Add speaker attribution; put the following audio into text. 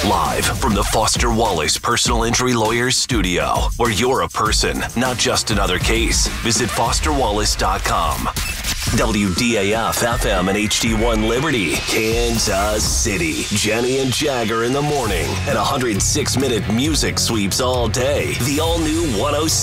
Speaker 1: Live from the Foster Wallace Personal Injury Lawyers studio, where you're a person, not just another case. Visit fosterwallace.com. WDAF-FM and HD1 Liberty, Kansas City. Jenny and Jagger in the morning and 106-minute music sweeps all day. The all-new 106.